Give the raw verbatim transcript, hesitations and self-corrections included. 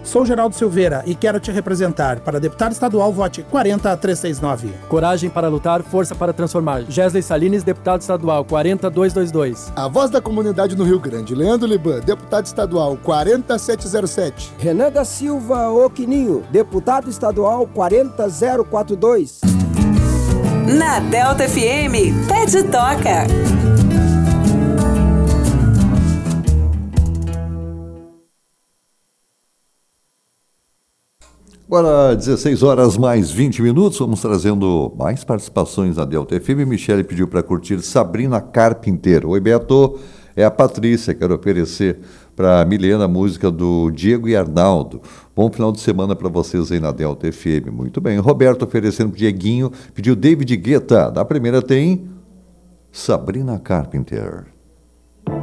Sou Geraldo Silveira e quero te representar. Para deputado estadual, vote quarenta trezentos e sessenta e nove. Coragem para lutar, força para transformar. Gesley Salines, deputado estadual, quarenta duzentos e vinte e dois. A voz da comunidade no Rio Grande, Leandro Liban, deputado estadual, quarenta setecentos e sete. Renan da Silva Oquininho, deputado estadual, quarenta zero quarenta e dois. Na Delta F M, Pede Toca. Agora, dezesseis horas mais vinte minutos, vamos trazendo mais participações na Delta F M. Michele pediu para curtir Sabrina Carpenter. Oi, Beto, é a Patrícia, quero oferecer para a Milena a música do Diego e Arnaldo. Bom final de semana para vocês aí na Delta F M. Muito bem. Roberto oferecendo para o Dieguinho, pediu David Guetta. Na primeira tem Sabrina Carpenter.